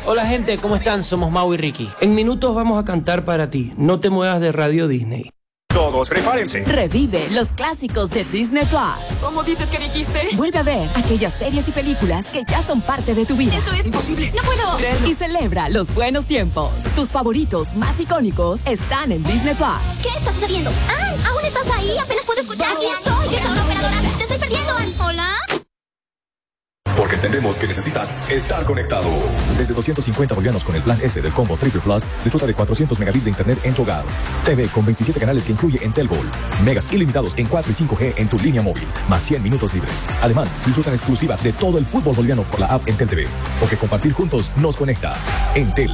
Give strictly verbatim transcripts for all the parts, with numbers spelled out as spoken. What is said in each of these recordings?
Hola gente, ¿cómo están? Somos Mau y Ricky. En minutos vamos a cantar para ti. No te muevas de Radio Disney. Todos prepárense. Revive los clásicos de Disney Plus. ¿Cómo dices que dijiste? Vuelve a ver aquellas series y películas que ya son parte de tu vida. Esto es imposible. No puedo. Y celebra los buenos tiempos. Tus favoritos más icónicos están en Disney Plus. ¿Qué está sucediendo? ¡Ann! ¿Aún estás ahí? Apenas puedo escuchar. Aquí estoy. ¿Qué está una operadora? Te estoy perdiendo, Ann. ¿Hola? Porque entendemos que necesitas estar conectado. Desde doscientos cincuenta bolivianos con el plan S del combo Triple Plus, disfruta de cuatrocientos megabits de internet en tu hogar. T V con veintisiete canales que incluye Entel Gold. Megas ilimitados en cuatro y cinco G en tu línea móvil, más cien minutos libres. Además, disfruta en exclusiva de todo el fútbol boliviano por la app Entel T V. Porque compartir juntos nos conecta. Entel.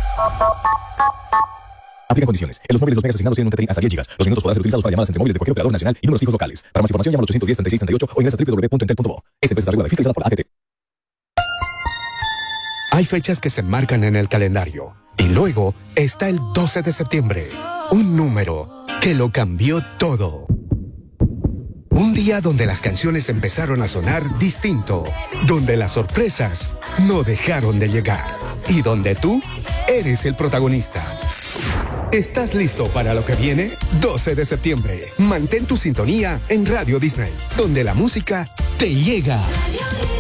Aplica condiciones. En los móviles los megas asignados tienen un T T I hasta diez gigas. Los minutos podrán ser utilizados para llamadas entre móviles de cualquier operador nacional y números fijos locales. Para más información llama al ochocientos diez, treinta y seis, treinta y ocho o ingresa a doble u doble u doble u punto entel punto bo. Esta empresa está regulada y fiscalizada por la A T T. Hay fechas que se marcan en el calendario. Y luego está el doce de septiembre. Un número que lo cambió todo. Un día donde las canciones empezaron a sonar distinto. Donde las sorpresas no dejaron de llegar. Y donde tú eres el protagonista. ¿Estás listo para lo que viene? doce de septiembre. Mantén tu sintonía en Radio Disney, donde la música te llega.